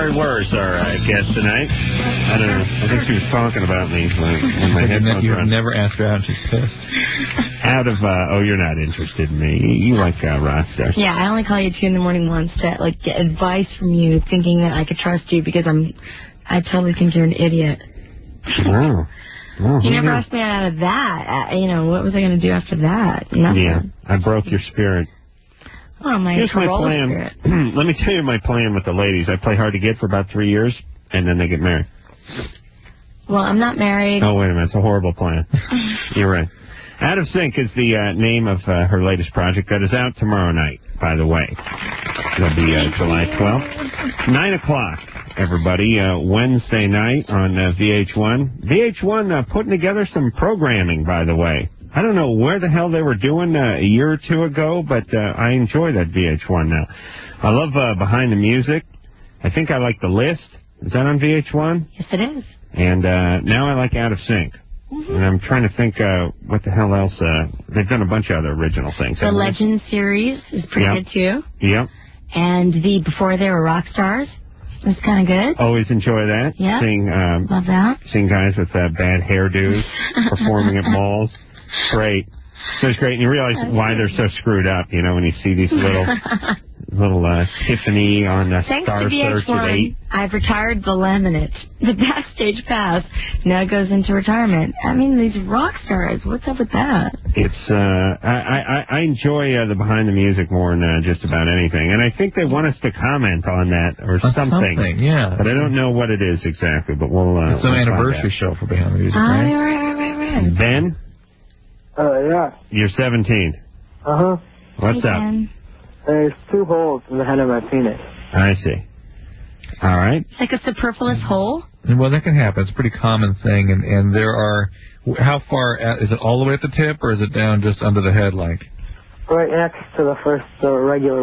Mary Wurz, our guest tonight. I don't know. I think she was talking about me when my headphones were on. You've never asked her out, she's pissed. You're not interested in me. You like rock stars. Yeah, I only call you 2 in the morning once to get advice from you, thinking that I could trust you because I totally think you're an idiot. Wow. Well, you never asked me out of that. What was I going to do after that? Nothing. Yeah, I broke your spirit. Oh, Here's my plan. Let me tell you my plan with the ladies. I play hard to get for about 3 years, and then they get married. Well, I'm not married. Oh, wait a minute. It's a horrible plan. You're right. Out of Sync is the name of her latest project that is out tomorrow night, by the way. It'll be July 12th. 9 o'clock, everybody. Wednesday night on VH1. VH1 putting together some programming, by the way. I don't know where the hell they were doing a year or two ago, but I enjoy that VH1 now. I love Behind the Music. I think I like The List. Is that on VH1? Yes, it is. And now I like Out of Sync. Mm-hmm. And I'm trying to think what the hell else. They've done a bunch of other original things. The Legend series is pretty good, too. Yep. And the Before They Were Rock Stars was kind of good. Always enjoy that. Yeah. Love that. Seeing guys with bad hairdos performing at malls. Great. So it's great. And you realize why they're so screwed up, when you see these little Tiffany on Star Search at 8. I've retired the laminate, the Backstage Pass. Now it goes into retirement. I mean, these rock stars, what's up with that? It's, I enjoy the Behind the Music more than just about anything. And I think they want us to comment on that or something. Yeah. But I don't know what it is exactly, but we'll it's some anniversary show for Behind the Music, right? Right. Ben? Yeah. You're 17. Uh-huh. What's up? There's 2 holes in the head of my penis. I see. All right. It's like a superfluous hole? Well, that can happen. It's a pretty common thing. And there are... How far... is it all the way at the tip, or is it down just under the head, like? Right next to the first regular